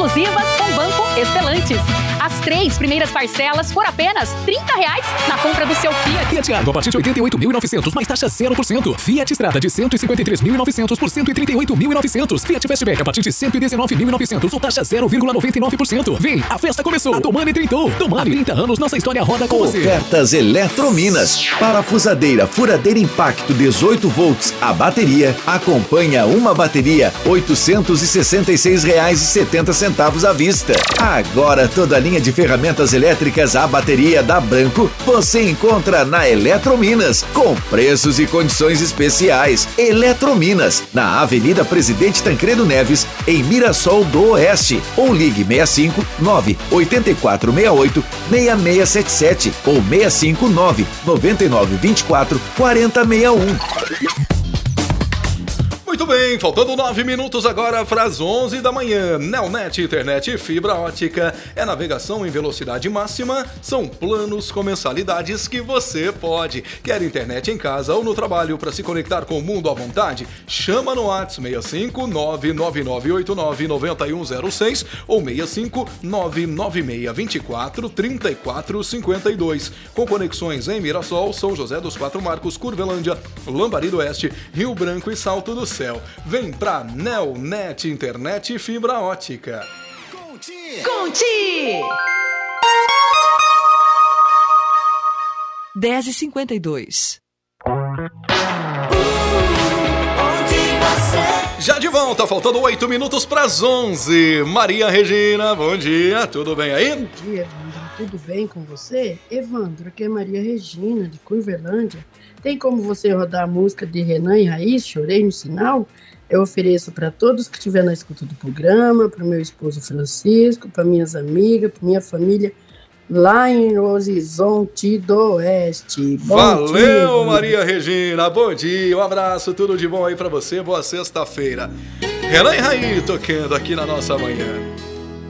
exclusivas com o Banco Estelantes. As 3 primeiras parcelas por apenas R$30 na compra do seu Fiat. Fiat Argo a partir de 88.900, mais taxa 0%. Fiat Strada de 153.900 por 138.900. Fiat Fastback a partir de 119.900 ou taxa 0,99%. Vem, a festa começou. A Domani tentou. Domani, 30 anos, nossa história roda com você. Ofertas Eletrominas. Parafusadeira Furadeira Impacto 18 volts a bateria. Acompanha uma bateria R$ 866,70 à vista. Agora toda a linha de ferramentas elétricas à bateria da Branco você encontra na Eletrominas com preços e condições especiais. Eletrominas, na Avenida Presidente Tancredo Neves, em Mirassol do Oeste, ou ligue 65 98468 6677 ou 659 9924 4061. Muito bem, faltando 9 minutos agora para as 11 da manhã. Nelnet Internet e Fibra Ótica é navegação em velocidade máxima, são planos com mensalidades que você pode. Quer internet em casa ou no trabalho para se conectar com o mundo à vontade? Chama no WhatsApp 65 99989 9106 ou 65 99624 3452. Com conexões em Mirassol, São José dos Quatro Marcos, Curvelândia, Lambari do Oeste, Rio Branco e Salto do Céu. Vem pra Nelnet Internet e Fibra Ótica. Conti! 10h52. Já de volta, faltando 8 minutos para as 11. Maria Regina, bom dia, tudo bem aí? Bom dia, Evandro, tudo bem com você? Evandro, aqui é Maria Regina, de Curvelândia. Tem como você rodar a música de Renan e Raiz, Chorei no Sinal? Eu ofereço para todos que estiverem na escuta do programa, para o meu esposo Francisco, para minhas amigas, para minha família, lá em Horizonte do Oeste. Valeu, dia, Maria Regina, bom dia, um abraço, tudo de bom aí pra você, boa sexta-feira. Renan e Raí tocando aqui na nossa manhã.